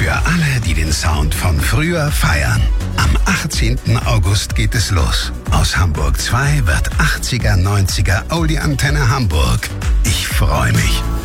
Für alle, die den Sound von früher feiern. Am 18. August geht es los. Aus Hamburg 2 wird 80er, 90er Oldie Antenne Hamburg. Ich freue mich.